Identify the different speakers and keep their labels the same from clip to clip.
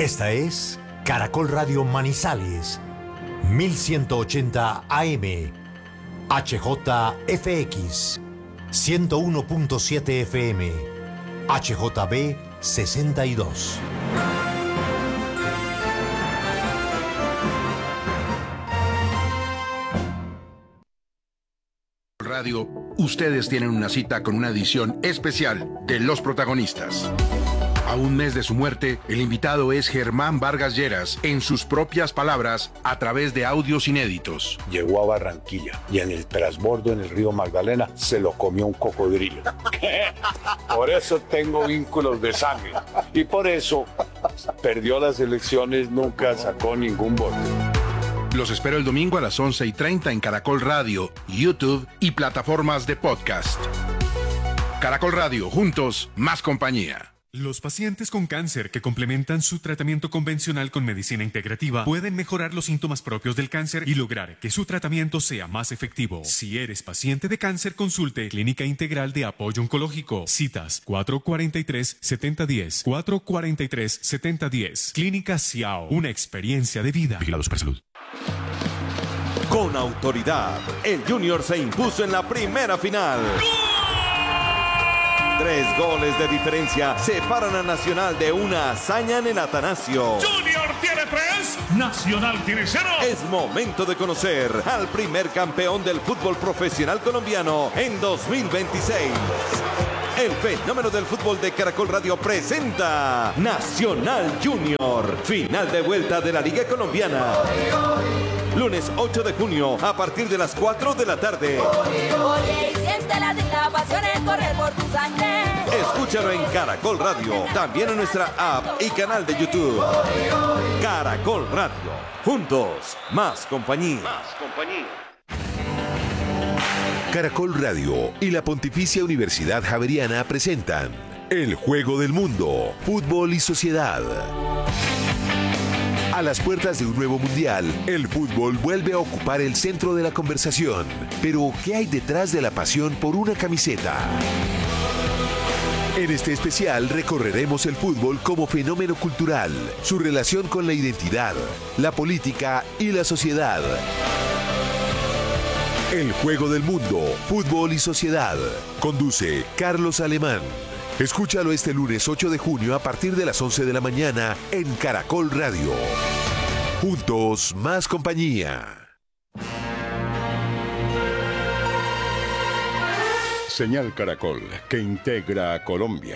Speaker 1: Esta es Caracol Radio Manizales, 1180 AM, HJFX, 101.7 FM, HJB 62.
Speaker 2: Radio, ustedes tienen una cita con una edición especial de Los Protagonistas. A un mes de su muerte, el invitado es Germán Vargas Lleras, en sus propias palabras, a través de audios inéditos.
Speaker 3: Llegó a Barranquilla y en el transbordo en el río Magdalena se lo comió un cocodrilo. Por eso tengo vínculos de sangre y por eso perdió las elecciones, nunca sacó ningún voto.
Speaker 2: Los espero el domingo a las 11:30 en Caracol Radio, YouTube y plataformas de podcast. Caracol Radio, juntos, más compañía.
Speaker 4: Los pacientes con cáncer que complementan su tratamiento convencional con medicina integrativa pueden mejorar los síntomas propios del cáncer y lograr que su tratamiento sea más efectivo. Si eres paciente de cáncer, consulte Clínica Integral de Apoyo Oncológico. Citas 443-7010. 443-7010. Clínica Ciao. Una experiencia de vida.
Speaker 5: Vigilado Supersalud.
Speaker 6: Con autoridad, el Junior se impuso en la primera final. 3 goles de diferencia separan a Nacional de una hazaña en el Atanasio.
Speaker 7: Junior tiene 3, Nacional tiene 0.
Speaker 6: Es momento de conocer al primer campeón del fútbol profesional colombiano en 2026. El fenómeno del fútbol de Caracol Radio presenta Nacional Junior, final de vuelta de la Liga Colombiana. Lunes 8 de junio a partir de las 4 de la tarde.
Speaker 8: Oye, siente la pasión en correr por tu sangre.
Speaker 6: Escúchalo en Caracol Radio, también en nuestra app y canal de YouTube. Caracol Radio, juntos, más compañía.
Speaker 9: Caracol Radio y la Pontificia Universidad Javeriana presentan El Juego del Mundo, Fútbol y Sociedad. A las puertas de un nuevo mundial, el fútbol vuelve a ocupar el centro de la conversación. Pero, ¿qué hay detrás de la pasión por una camiseta? En este especial recorreremos el fútbol como fenómeno cultural, su relación con la identidad, la política y la sociedad. El Juego del Mundo, Fútbol y Sociedad. Conduce Carlos Alemán. Escúchalo este lunes 8 de junio a partir de las 11 de la mañana en Caracol Radio. Juntos, más compañía.
Speaker 3: Señal Caracol, que integra a Colombia.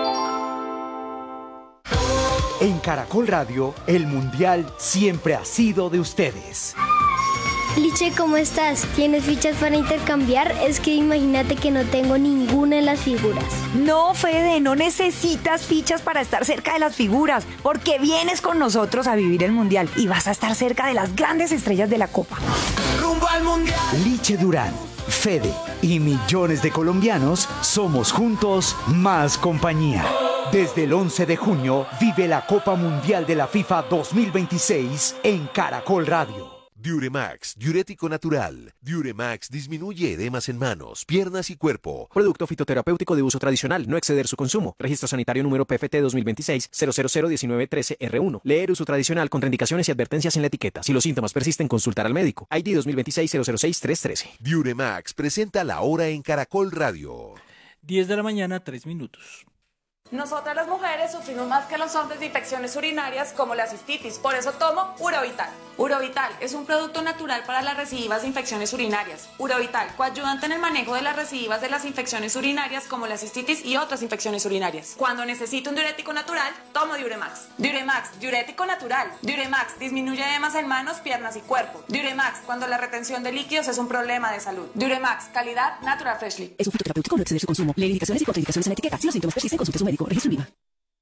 Speaker 10: En Caracol Radio, el Mundial siempre ha sido de ustedes.
Speaker 11: Liche, ¿cómo estás? ¿Tienes fichas para intercambiar? Es que imagínate que no tengo ninguna en las figuras.
Speaker 12: No, Fede, no necesitas fichas para estar cerca de las figuras, porque vienes con nosotros a vivir el Mundial y vas a estar cerca de las grandes estrellas de la Copa.
Speaker 10: ¡Rumbo al Mundial! Liche Durán, Fede y millones de colombianos somos juntos más compañía. Desde el 11 de junio vive la Copa Mundial de la FIFA 2026 en Caracol Radio.
Speaker 9: Diuremax, diurético natural. Diuremax disminuye edemas en manos, piernas y cuerpo.
Speaker 13: Producto fitoterapéutico de uso tradicional, no exceder su consumo. Registro sanitario número PFT 2026-0001913R1. Leer uso tradicional, contraindicaciones y advertencias en la etiqueta. Si los síntomas persisten, consultar al médico. ID 2026-006-313.
Speaker 9: Diuremax presenta la hora en Caracol Radio.
Speaker 14: 10 de la mañana, 3 minutos.
Speaker 15: Nosotras las mujeres sufrimos más que los hombres de infecciones urinarias como la cistitis, por eso tomo Urovital. Urovital es un producto natural para las recidivas de infecciones urinarias. Urovital, coayudante en el manejo de las recidivas de las infecciones urinarias como la cistitis y otras infecciones urinarias. Cuando necesito un diurético natural, tomo Diuremax. Diuremax, diurético natural. Diuremax disminuye edemas en manos, piernas y cuerpo. Diuremax, cuando la retención de líquidos es un problema de salud. Diuremax, calidad Natural Freshly.
Speaker 16: Es un fitoterapéutico, no exceder su consumo. Lee indicaciones y contraindicaciones en la etiqueta. Si los síntomas persisten, consulte a su médico. Registro IVA.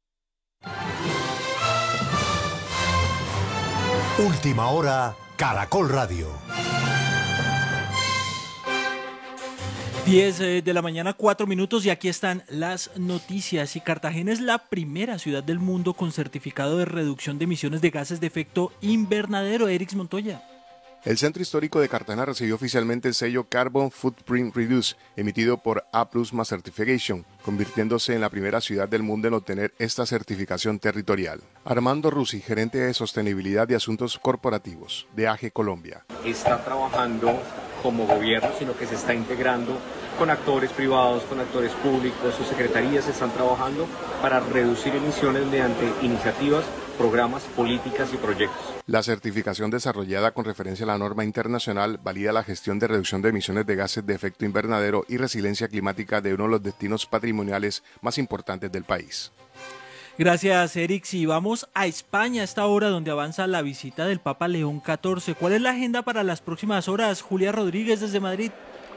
Speaker 1: Última hora, Caracol Radio.
Speaker 14: 10 de la mañana, 4 minutos y aquí están las noticias. Y Cartagena es la primera ciudad del mundo con certificado de reducción de emisiones de gases de efecto invernadero. Erix Montoya.
Speaker 5: El Centro Histórico de Cartagena recibió oficialmente el sello Carbon Footprint Reduce, emitido por A+ Certification, convirtiéndose en la primera ciudad del mundo en obtener esta certificación territorial. Armando Rusi, gerente de Sostenibilidad y Asuntos Corporativos de AGE Colombia.
Speaker 17: Está trabajando como gobierno, sino que se está integrando con actores privados, con actores públicos, sus secretarías están trabajando para reducir emisiones mediante iniciativas, programas, políticas y proyectos.
Speaker 5: La certificación desarrollada con referencia a la norma internacional valida la gestión de reducción de emisiones de gases de efecto invernadero y resiliencia climática de uno de los destinos patrimoniales más importantes del país.
Speaker 14: Gracias, Eric. Si vamos a España a esta hora donde avanza la visita del Papa León XIV. ¿Cuál es la agenda para las próximas horas? Julia Rodríguez desde Madrid.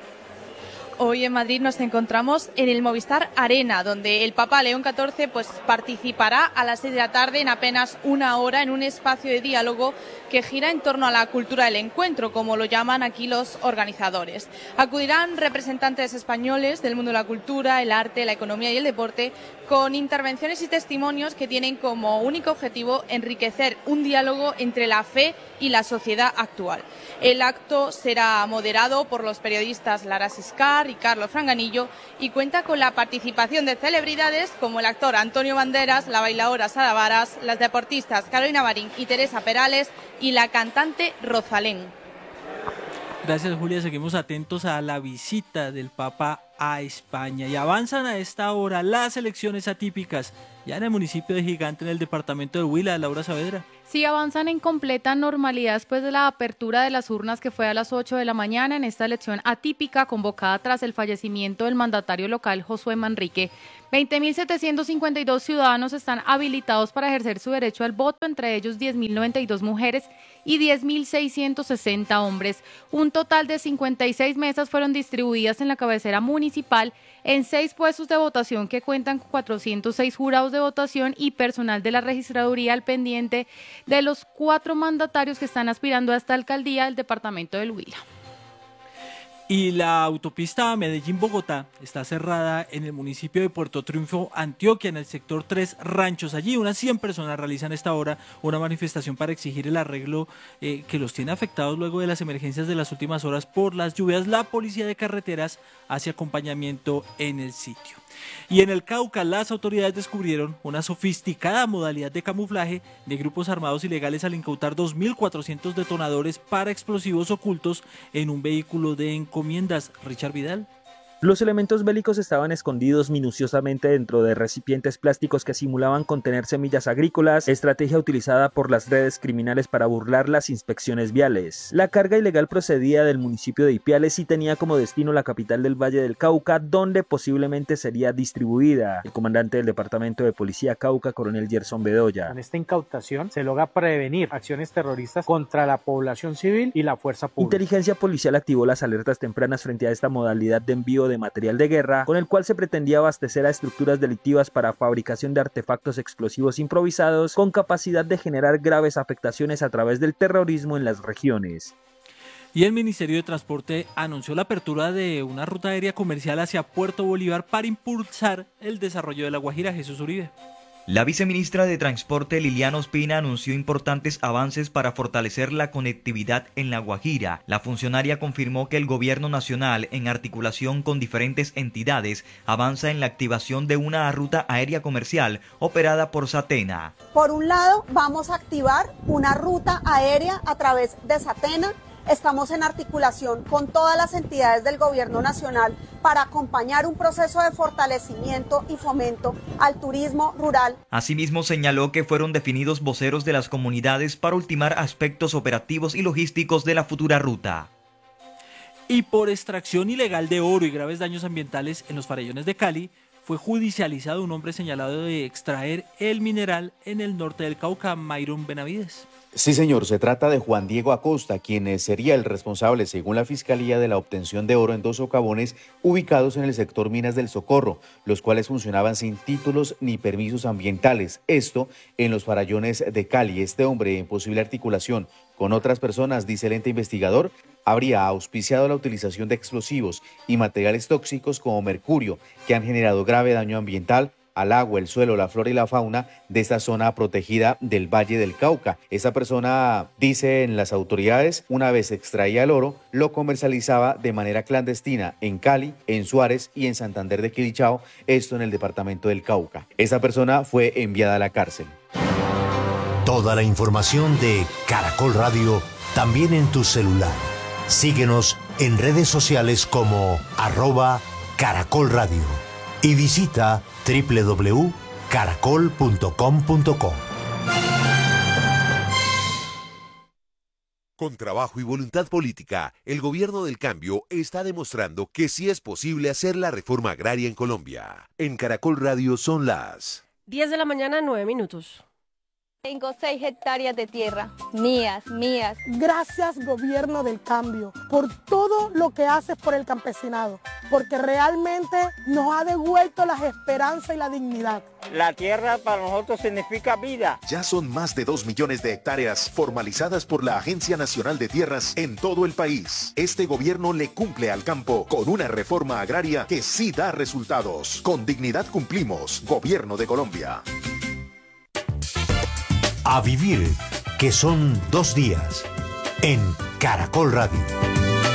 Speaker 18: Hoy en Madrid nos encontramos en el Movistar Arena, donde el Papa León XIV participará a las 6 de la tarde en apenas una hora en un espacio de diálogo que gira en torno a la cultura del encuentro, como lo llaman aquí los organizadores. Acudirán representantes españoles del mundo de la cultura, el arte, la economía y el deporte, con intervenciones y testimonios que tienen como único objetivo enriquecer un diálogo entre la fe y la sociedad actual. El acto será moderado por los periodistas Lara Siscar y Carlos Franganillo y cuenta con la participación de celebridades como el actor Antonio Banderas, la bailaora Sara Varas, las deportistas Carolina Marín y Teresa Perales y la cantante Rosalén.
Speaker 14: Gracias, Julia. Seguimos atentos a la visita del Papa a España. Y avanzan a esta hora las elecciones atípicas ya en el municipio de Gigante, en el departamento de Huila. Laura Saavedra.
Speaker 19: Sí, avanzan en completa normalidad después de la apertura de las urnas que fue a las 8 de la mañana en esta elección atípica convocada tras el fallecimiento del mandatario local Josué Manrique. 20.752 ciudadanos están habilitados para ejercer su derecho al voto, entre ellos 10.092 mujeres y 10.660 hombres. Un total de 56 mesas fueron distribuidas en la cabecera municipal en 6 puestos de votación que cuentan con 406 jurados de votación y personal de la registraduría al pendiente de los 4 mandatarios que están aspirando a esta alcaldía del departamento del Huila.
Speaker 14: Y la autopista Medellín-Bogotá está cerrada en el municipio de Puerto Triunfo, Antioquia, en el sector 3 Ranchos. Allí unas 100 personas realizan a esta hora una manifestación para exigir el arreglo que los tiene afectados luego de las emergencias de las últimas horas por las lluvias. La policía de carreteras hace acompañamiento en el sitio. Y en el Cauca, las autoridades descubrieron una sofisticada modalidad de camuflaje de grupos armados ilegales al incautar 2.400 detonadores para explosivos ocultos en un vehículo de encomiendas. Richard Vidal.
Speaker 20: Los elementos bélicos estaban escondidos minuciosamente dentro de recipientes plásticos que simulaban contener semillas agrícolas, estrategia utilizada por las redes criminales para burlar las inspecciones viales. La carga ilegal procedía del municipio de Ipiales y tenía como destino la capital del Valle del Cauca, donde posiblemente sería distribuida. El comandante del Departamento de Policía Cauca, coronel Gerson Bedoya.
Speaker 21: Con esta incautación se logra prevenir acciones terroristas contra la población civil y la fuerza pública.
Speaker 20: Inteligencia policial activó las alertas tempranas frente a esta modalidad de envío de material de guerra, con el cual se pretendía abastecer a estructuras delictivas para fabricación de artefactos explosivos improvisados con capacidad de generar graves afectaciones a través del terrorismo en las regiones.
Speaker 14: Y el Ministerio de Transporte anunció la apertura de una ruta aérea comercial hacia Puerto Bolívar para impulsar el desarrollo de La Guajira. Jesús Uribe.
Speaker 22: La viceministra de Transporte Liliana Ospina anunció importantes avances para fortalecer la conectividad en La Guajira. La funcionaria confirmó que el gobierno nacional, en articulación con diferentes entidades, avanza en la activación de una ruta aérea comercial operada por Satena.
Speaker 23: Por un lado, vamos a activar una ruta aérea a través de Satena. Estamos en articulación con todas las entidades del gobierno nacional para acompañar un proceso de fortalecimiento y fomento al turismo rural.
Speaker 22: Asimismo, señaló que fueron definidos voceros de las comunidades para ultimar aspectos operativos y logísticos de la futura ruta.
Speaker 14: Y por extracción ilegal de oro y graves daños ambientales en los Farellones de Cali, fue judicializado un hombre señalado de extraer el mineral en el norte del Cauca, Mayron Benavides.
Speaker 24: Sí, señor, se trata de Juan Diego Acosta, quien sería el responsable, según la Fiscalía, de la obtención de oro en 2 socavones ubicados en el sector Minas del Socorro, los cuales funcionaban sin títulos ni permisos ambientales. Esto en los Farellones de Cali. Este hombre, en posible articulación con otras personas, dice el ente investigador, habría auspiciado la utilización de explosivos y materiales tóxicos como mercurio, que han generado grave daño ambiental al agua, el suelo, la flora y la fauna de esta zona protegida del Valle del Cauca. Esta persona, dicen las autoridades, una vez extraía el oro, lo comercializaba de manera clandestina en Cali, en Suárez y en Santander de Quilichao, esto en el departamento del Cauca. Esta persona fue enviada a la cárcel.
Speaker 1: Toda la información de Caracol Radio también en tu celular. Síguenos en redes sociales como @Caracol Radio y visita www.caracol.com.co.
Speaker 9: Con trabajo y voluntad política, el gobierno del cambio está demostrando que sí es posible hacer la reforma agraria en Colombia. En Caracol Radio son las
Speaker 2: 10 de la mañana, 9 minutos.
Speaker 4: Tengo 6 hectáreas de tierra, mías.
Speaker 7: Gracias, gobierno del cambio, por todo lo que haces por el campesinado, porque realmente nos ha devuelto las esperanzas y la dignidad.
Speaker 8: La tierra para nosotros significa vida.
Speaker 25: Ya son más de 2 millones de hectáreas formalizadas por la Agencia Nacional de Tierras en todo el país. Este gobierno le cumple al campo con una reforma agraria que sí da resultados. Con dignidad cumplimos, Gobierno de Colombia.
Speaker 1: A vivir, que son 2 días, en Caracol Radio.